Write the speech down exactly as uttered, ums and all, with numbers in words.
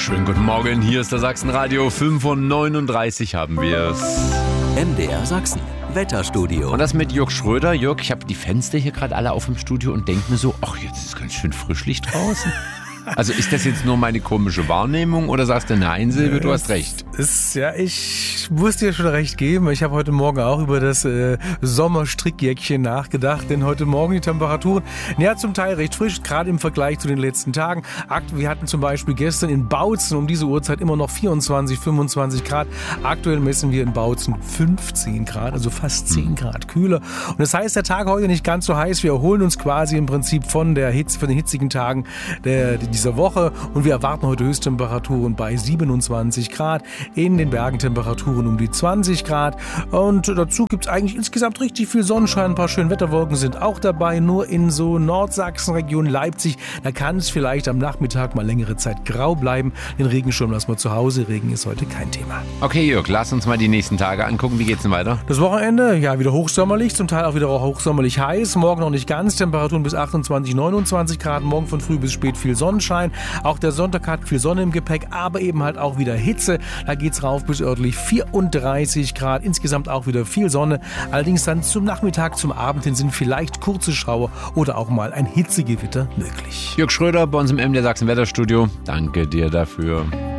Schönen guten Morgen, hier ist der Sachsenradio. fünf Uhr neununddreißig haben wir es. M D R Sachsen, Wetterstudio. Und das mit Jörg Schröder. Jörg, ich habe die Fenster hier gerade alle auf im Studio und denke mir so, ach, jetzt ist ganz schön Frischlicht draußen. Also ist das jetzt nur meine komische Wahrnehmung oder sagst du nein, Silvio, du hast recht? Ist, ja, ich muss dir schon recht geben. Ich habe heute Morgen auch über das äh, Sommerstrickjäckchen nachgedacht, denn heute Morgen die Temperaturen, ja, zum Teil recht frisch, gerade im Vergleich zu den letzten Tagen. Wir hatten zum Beispiel gestern in Bautzen um diese Uhrzeit immer noch vierundzwanzig, fünfundzwanzig Grad. Aktuell messen wir in Bautzen fünfzehn Grad, also fast zehn Grad kühler. Und das heißt, der Tag heute nicht ganz so heiß. Wir erholen uns quasi im Prinzip von der Hitze, von den hitzigen Tagen der, dieser Woche und wir erwarten heute Höchsttemperaturen bei siebenundzwanzig Grad, in den Bergen Temperaturen um die zwanzig Grad und dazu gibt es eigentlich insgesamt richtig viel Sonnenschein, ein paar schöne Wetterwolken sind auch dabei, nur in so Nordsachsen, Region Leipzig, da kann es vielleicht am Nachmittag mal längere Zeit grau bleiben, den Regenschirm lassen wir zu Hause, Regen ist heute kein Thema. Okay Jörg, lass uns mal die nächsten Tage angucken, wie geht's denn weiter? Das Wochenende, ja, wieder hochsommerlich, zum Teil auch wieder hochsommerlich heiß, morgen noch nicht ganz, Temperaturen bis achtundzwanzig, neunundzwanzig Grad, morgen von früh bis spät viel Sonnenschein. Auch der Sonntag hat viel Sonne im Gepäck, aber eben halt auch wieder Hitze. Da geht's rauf bis örtlich vierunddreißig Grad. Insgesamt auch wieder viel Sonne. Allerdings dann zum Nachmittag, zum Abend hin sind vielleicht kurze Schauer oder auch mal ein Hitzegewitter möglich. Jörg Schröder bei uns im M D R Sachsen Wetterstudio. Danke dir dafür.